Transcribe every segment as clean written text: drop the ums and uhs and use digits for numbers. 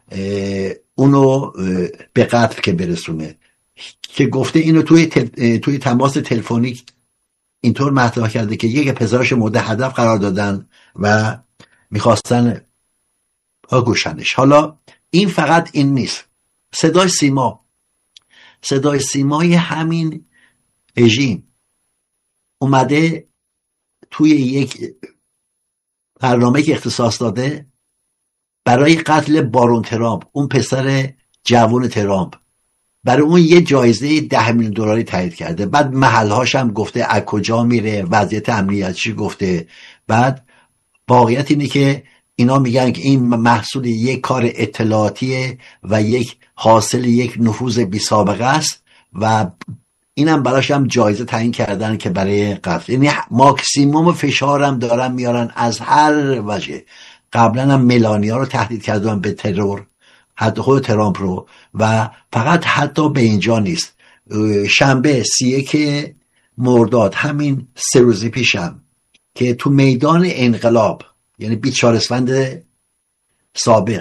اونو به قتل که برسونه، که گفته اینو توی تماس تلفنی اینطور مطرح کرده که یک پسرش مورد هدف قرار دادن و میخواستن بکشنش. حالا این فقط این نیست، صدای سیمای همین رژیم اومده توی یک برنامه که اختصاص داده برای قتل بارون ترامپ، اون پسر جوان ترامپ، برای اون یه جایزه $10 میلیون تعیین کرده. بعد محلهاش هم گفته از کجا میره، وضعیت امنیتیش گفته. بعد واقعیت اینه که اینا میگن که این محصول یک کار اطلاعاتیه و یک حاصل یک نفوذ بی سابقه است و اینم براش هم جایزه تعیین کردن که برای قتل. یعنی ماکسیموم فشار هم دارن میارن از هر وجه. قبلا هم ملانیا رو تهدید کردن به ترور، حتی خود ترامپ رو. و فقط حتی به اینجا نیست، شنبه 31 مرداد، همین 3 روز پیشم، که تو میدان انقلاب، یعنی 24 اسفند سابق،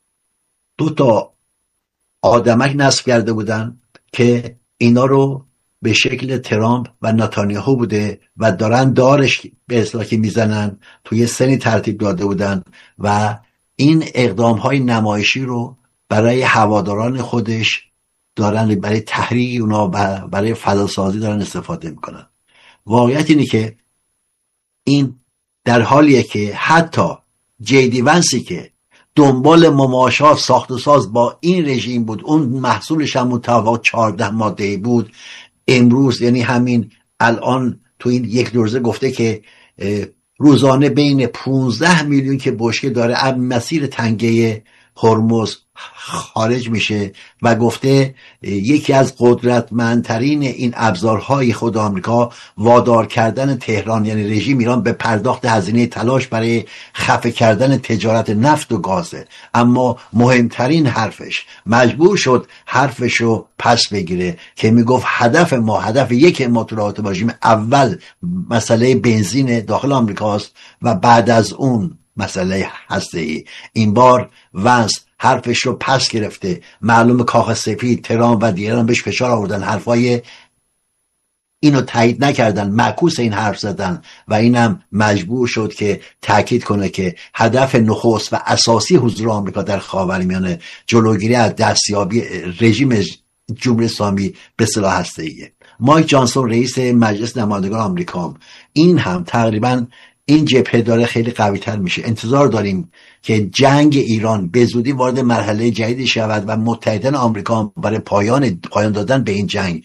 2 آدمک نصب کرده بودن که اینا رو به شکل ترامپ و نتانیاهو بوده و دارن دارش به اصطلاح که میزنن، توی سنی ترتیب داده بودن و این اقدام های نمایشی رو برای هواداران خودش دارن، برای تحریک اونا و برای فضاسازی دارن استفاده میکنن. واقعیت اینه که این در حالیه که حتی جیدی ونسی که دنبال مماشات ساخت و ساز با این رژیم بود، اون محصولش هم متفاوت 14 ماده بود، امروز یعنی همین الان تو این 1 روزه گفته که روزانه بین 15 میلیون که بشکه داره از مسیر تنگه هرمز خارج میشه و گفته یکی از قدرتمندترین این ابزارهای خود آمریکا وادار کردن تهران، یعنی رژیم ایران، به پرداخت هزینه تلاش برای خفه کردن تجارت نفت و گازه. اما مهمترین حرفش، مجبور شد حرفش رو پس بگیره که میگفت هدف یک ما تو رابطه با رژیم اول مسئله بنزین داخل آمریکاست و بعد از اون مسئله هسته‌ای. این بار ونس حرفش رو پس گرفته. معلوم کاخ سفید، ترامپ و دیگران بهش فشار آوردن، حرفای اینو تایید نکردن، معکوس این حرف زدن و اینم مجبور شد که تاکید کنه که هدف نخست و اساسی حضور آمریکا در خاورمیانه جلوگیری از دستیابی رژیم جمهوری اسلامی به سلاح هسته‌ایه. مایک جانسون رئیس مجلس نمایندگان آمریکا، این هم تقریباً این جبهه داره خیلی قوی تر میشه. انتظار داریم که جنگ ایران به زودی وارد مرحله جدیدی شود و متحدان آمریکا برای پایان دادن به این جنگ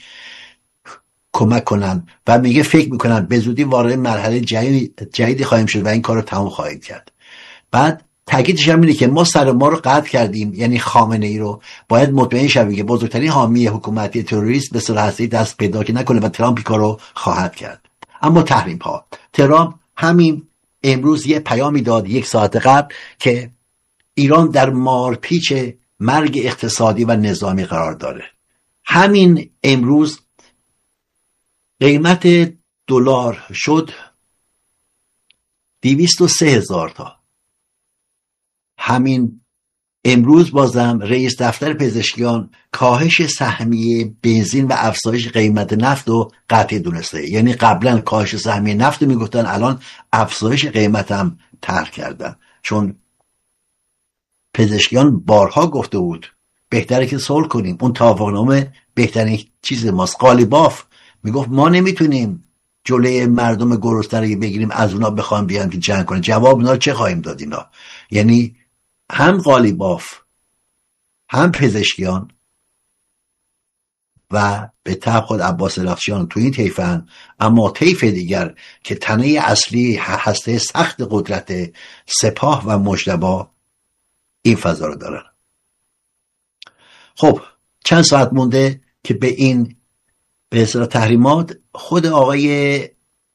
کمک کنن و میگه فکر میکنن به زودی وارد مرحله جدیدی خواهیم شد و این کار رو تمام خواهیم کرد. بعد تاکیدش هم اینه که ما سر ما رو قطع کردیم، یعنی خامنه ای رو باید مطمئن شویم که بزرگترین حامی حکومتی تروریست به سلاح هسته‌ای دست پیدا نکنه و ترامپ این کار رو خواهد کرد. اما تحریم ها، ترامپ همین امروز یه پیامی داد 1 ساعت قبل که ایران در مارپیچ مرگ اقتصادی و نظامی قرار داره. همین امروز قیمت دلار شد 203,000 تا. همین امروز بازم رئیس دفتر پزشکیان کاهش سهمیه بنزین و افزایش قیمت نفت رو قطعی دونسته. یعنی قبلا کاهش سهمیه نفت رو میگفتن، الان افزایش قیمت هم طرح کردن، چون پزشکیان بارها گفته بود بهتره که صلح کنیم، اون توافقنامه بهترین چیز ماست. قالیباف میگفت ما نمیتونیم جلوی مردم گرسنه رو بگیریم از اونا بخوام بیان که جنگ کنن. جواب اونا چه خواهیم داد؟ اینا یعنی هم قالیباف هم پزشکیان و به طبع خود عباس رخشیان تو این طیفن، اما طیف دیگر که تنه اصلی هسته سخت قدرت سپاه و مجتبی این فضا رو دارن. خب چند ساعت مونده که به این به اصطلاح تحریمات خود آقای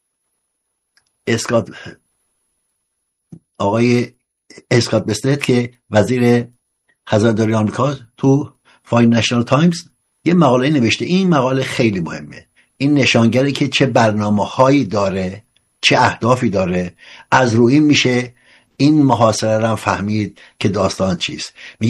اسکات بسترت که وزیر خزانداری آمریکا تو فاینانشال تایمز یه مقاله نوشته. این مقاله خیلی مهمه. این نشانگره که چه برنامه‌هایی داره، چه اهدافی داره. از روی میشه این محاصره رو فهمید که داستان چیست.